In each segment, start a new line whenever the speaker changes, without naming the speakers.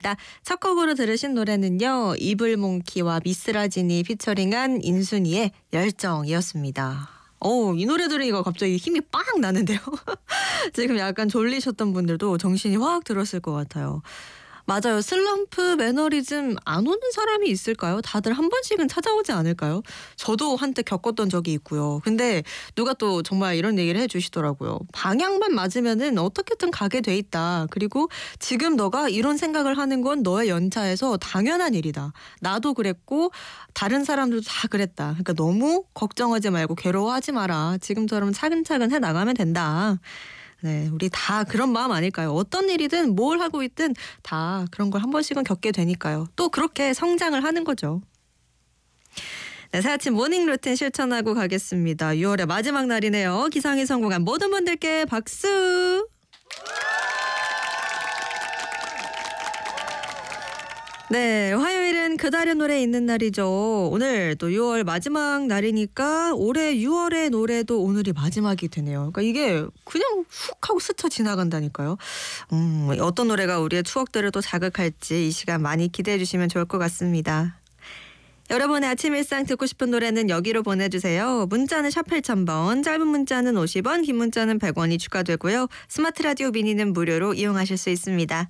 첫 곡으로 들으신 노래는요. 이블몽키와 미스라진이 피처링한 인순이의 열정이었습니다. 이 노래 들으니까 갑자기 힘이 빵 나는데요. 지금 약간 졸리셨던 분들도 정신이 확 들었을 것 같아요. 맞아요. 슬럼프, 매너리즘 안 오는 사람이 있을까요? 다들 한 번씩은 찾아오지 않을까요? 저도 한때 겪었던 적이 있고요. 근데 누가 또 정말 이런 얘기를 해주시더라고요. 방향만 맞으면은 어떻게든 가게 돼 있다. 그리고 지금 너가 이런 생각을 하는 건 너의 연차에서 당연한 일이다. 나도 그랬고 다른 사람들도 다 그랬다. 그러니까 너무 걱정하지 말고 괴로워하지 마라. 지금처럼 차근차근 해나가면 된다. 네, 우리 다 그런 마음 아닐까요? 어떤 일이든 뭘 하고 있든 다 그런 걸 한 번씩은 겪게 되니까요. 또 그렇게 성장을 하는 거죠. 네, 새아침 모닝 루틴 실천하고 가겠습니다. 6월의 마지막 날이네요. 기상이 성공한 모든 분들께 박수! 네, 화요일은 그달의 노래 있는 날이죠. 오늘 또 6월 마지막 날이니까 올해 6월의 노래도 오늘이 마지막이 되네요. 그러니까 이게 그냥 훅 하고 스쳐 지나간다니까요. 어떤 노래가 우리의 추억들을 또 자극할지 이 시간 많이 기대해 주시면 좋을 것 같습니다. 여러분의 아침 일상 듣고 싶은 노래는 여기로 보내주세요. 문자는 샵 8000번, 짧은 문자는 50원, 긴 문자는 100원이 추가되고요. 스마트 라디오 미니는 무료로 이용하실 수 있습니다.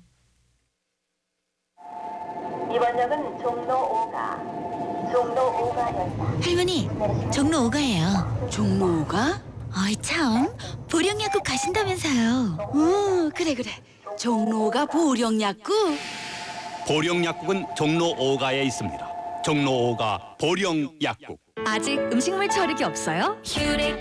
이번 역은 종로 5가. 종로 5가역이다.
할머니, 종로 5가예요.
종로 5가?
어이 참, 보령약국 가신다면서요.
그래. 종로 5가 보령약국?
보령약국은 종로 5가에 있습니다. 종로 5가 보령약국.
아직 음식물 처리기 없어요?